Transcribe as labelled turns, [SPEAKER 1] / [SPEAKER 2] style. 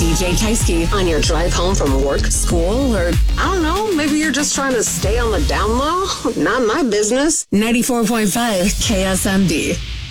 [SPEAKER 1] DJ Tysky on your drive home from work, school, or I don't know, maybe you're just trying to stay on the down low? Not my business. 94.5 KSMD.